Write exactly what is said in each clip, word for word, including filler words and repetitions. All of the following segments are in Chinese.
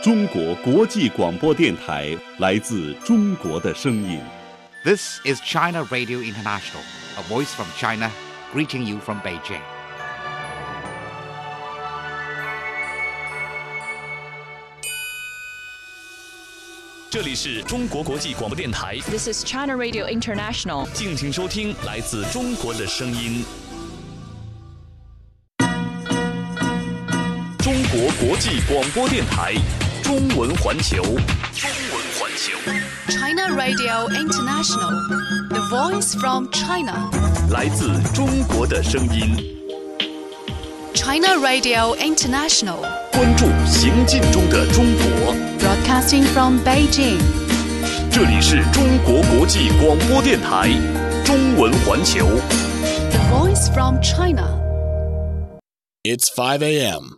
中国国际广播电台，来自中国的声音。 This is China Radio International, a voice from China, greeting you from Beijing. 这里是中国国际广播电台 This is China Radio International. 敬请收听来自中国的声音。中国国际广播电台中文环球，中文环球。 China Radio International, the voice from China. 来自中国的声音。 China Radio International. 关注行进中的中国。 Broadcasting from Beijing. 这里是中国国际广播电台中文环球。 The voice from China. It's five a.m.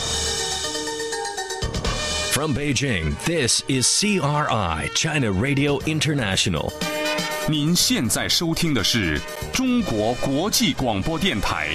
From Beijing, this is C R I, China Radio International. 您现在收听的是中国国际广播电台。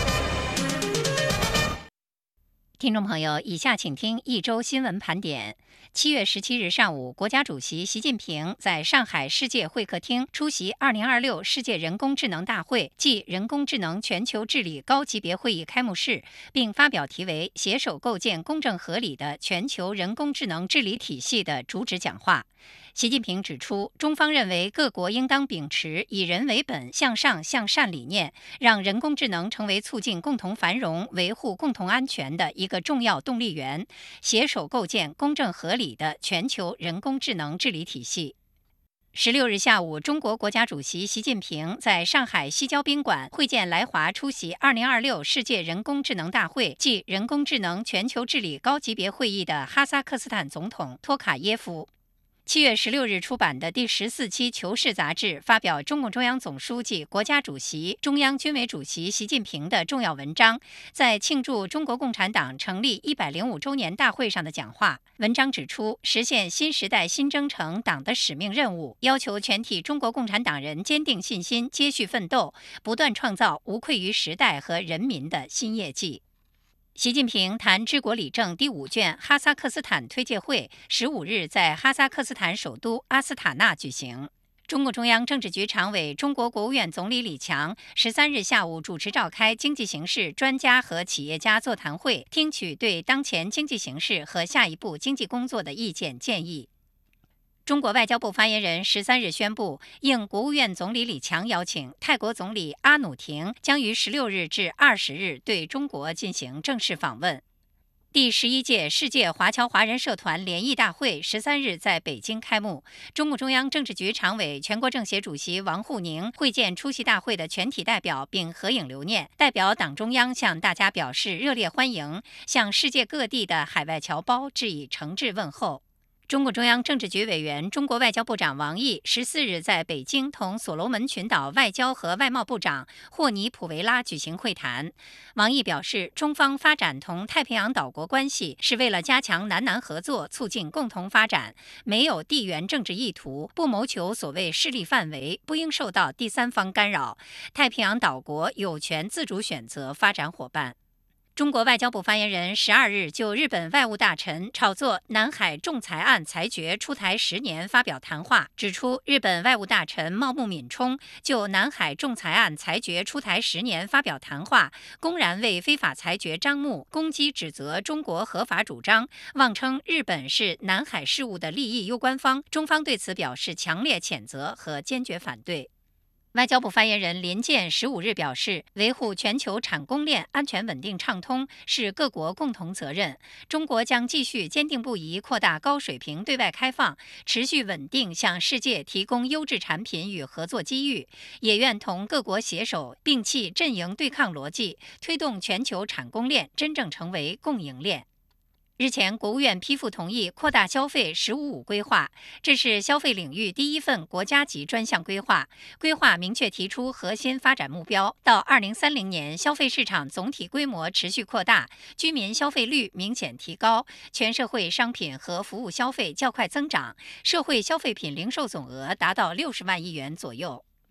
听众朋友，以下请听一周新闻盘点。七月十七日上午，国家主席习近平在上海世界会客厅出席二零二六世界人工智能大会暨人工智能全球治理高级别会议开幕式，并发表题为“携手构建公正合理的全球人工智能治理体系”的主旨讲话。习近平指出，中方认为各国应当秉持以人为本、向上向善理念，让人工智能成为促进共同繁荣、维护共同安全的一个重要动力源，携手构建公正合理的全球人工智能治理体系。十六日下午，中国国家主席习近平在上海西郊宾馆会见来华出席二零二六世界人工智能大会暨人工智能全球治理高级别会议的哈萨克斯坦总统托卡耶夫。七月十六日出版的第十四期《求是》杂志发表中共中央总书记、国家主席、中央军委主席习近平的重要文章，在庆祝中国共产党成立一百零五周年大会上的讲话。文章指出，实现新时代新征程党的使命任务，要求全体中国共产党人坚定信心，接续奋斗，不断创造无愧于时代和人民的新业绩。习近平谈治国理政第五卷哈萨克斯坦推介会十五日在哈萨克斯坦首都阿斯塔纳举行。中共中央政治局常委、中国国务院总理李强十三日下午主持召开经济形势专家和企业家座谈会，听取对当前经济形势和下一步经济工作的意见建议。中国外交部发言人十三日宣布，应国务院总理李强邀请，泰国总理阿努廷将于十六日至二十日对中国进行正式访问。第十一届世界华侨华人社团联谊大会十三日在北京开幕，中共中央政治局常委、全国政协主席王沪宁会见出席大会的全体代表，并合影留念，代表党中央向大家表示热烈欢迎，向世界各地的海外侨胞致以诚挚问候。中共中央政治局委员、中国外交部长王毅十四日在北京同所罗门群岛外交和外贸部长霍尼普维拉举行会谈。王毅表示，中方发展同太平洋岛国关系是为了加强南南合作，促进共同发展，没有地缘政治意图，不谋求所谓势力范围，不应受到第三方干扰。太平洋岛国有权自主选择发展伙伴。中国外交部发言人十二日就日本外务大臣炒作南海仲裁案裁决出台十年发表谈话，指出日本外务大臣茂木敏充就南海仲裁案裁决出台十年发表谈话，公然为非法裁决张目，攻击指责中国合法主张，妄称日本是南海事务的利益攸关方，中方对此表示强烈谴责和坚决反对。外交部发言人林健十五日表示，维护全球产供链安全稳定畅通是各国共同责任。中国将继续坚定不移扩大高水平对外开放，持续稳定向世界提供优质产品与合作机遇，也愿同各国携手，摒弃阵营对抗逻辑，推动全球产供链真正成为供应链。日前，国务院批复同意扩大消费“十五五”规划，这是消费领域第一份国家级专项规划。规划明确提出核心发展目标，到二零三零年，消费市场总体规模持续扩大，居民消费率明显提高，全社会商品和服务消费较快增长，社会消费品零售总额达到六十万亿元左右。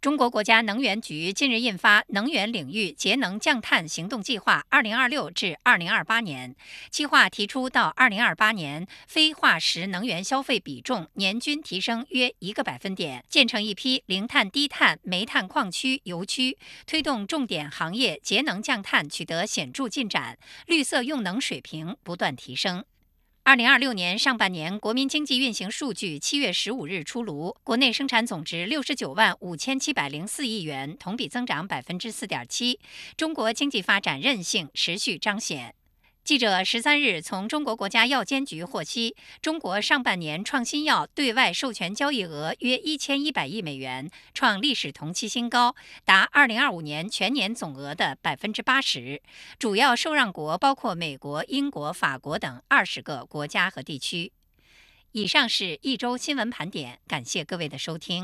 中国国家能源局近日印发《能源领域节能降碳行动计划（二零二六至二零二八年）》，计划提出到二零二八年，非化石能源消费比重年均提升约一个百分点，建成一批零碳、低碳、煤炭矿区、油区，推动重点行业节能降碳取得显著进展，绿色用能水平不断提升。二零二六年上半年国民经济运行数据七月十五日出炉，国内生产总值六十九万五千七百零四亿元，同比增长百分之四点七。中国经济发展韧性持续彰显。记者十三日从中国国家药监局获悉，中国上半年创新药对外授权交易额约一千一百亿美元，创历史同期新高，达二零二五年全年总额的百分之八十。主要受让国包括美国、英国、法国等二十个国家和地区。以上是一周新闻盘点，感谢各位的收听。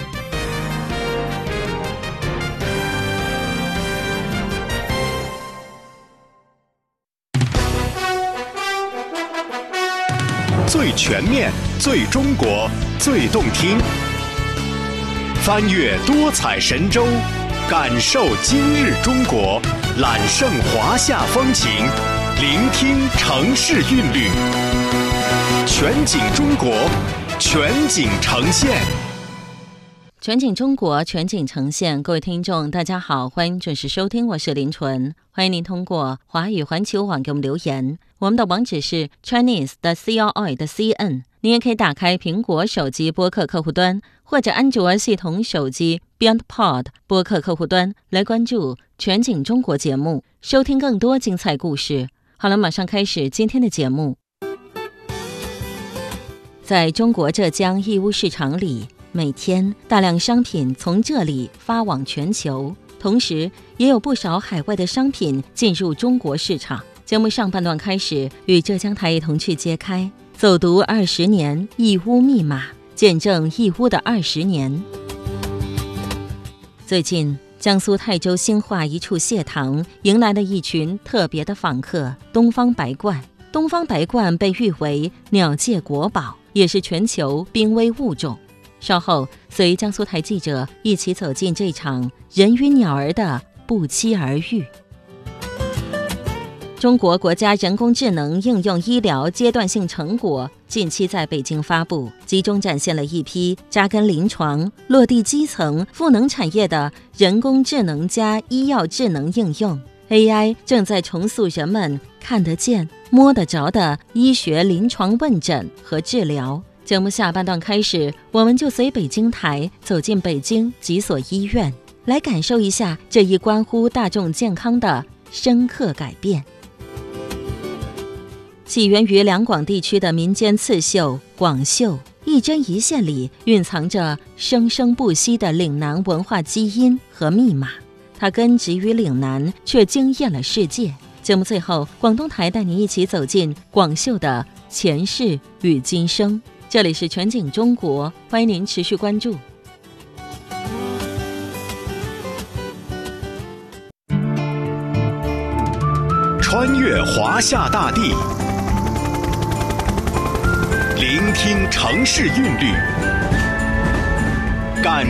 最全面、最中国、最动听，翻越多彩神州，感受今日中国，揽胜华夏风情，聆听城市韵律，全景中国，全景呈现。 全景中国，全景呈现。各位听众大家好，欢迎准时收听，我是林纯。欢迎您通过华语环球网给我们留言，我们的网址是 Chinese 的 C R I 的 C N。 您也可以打开苹果手机播客客户端，或者安卓系统手机 Beyond Pod 播客客户端来关注全景中国节目，收听更多精彩故事。好了，马上开始今天的节目。在中国浙江义乌市场里，每天大量商品从这里发往全球，同时也有不少海外的商品进入中国市场。节目上半段开始，与浙江台一同去揭开走读二十年义乌密码，见证义乌的二十年。最近，江苏泰州兴化一处蟹塘迎来了一群特别的访客——东方白鹳。东方白鹳被誉为鸟界国宝，也是全球濒危物种。稍后，随江苏台记者一起走进这场人与鸟儿的不期而遇。中国国家人工智能应用医疗阶段性成果近期在北京发布，集中展现了一批扎根临床、落地基层、赋能产业的人工智能加医药智能应用。A I 正在重塑人们看得见、摸得着的医学临床问诊和治疗。节目下半段开始，我们就随北京台走进北京几所医院，来感受一下这一关乎大众健康的深刻改变。起源于两广地区的民间刺绣广绣，一针一线里蕴藏着生生不息的岭南文化基因和密码。它根植于岭南，却惊艳了世界。节目最后，广东台带你一起走进广绣的前世与今生。这里是全景中国，欢迎您持续关注。 穿越华夏大地，聆听城市韵律，感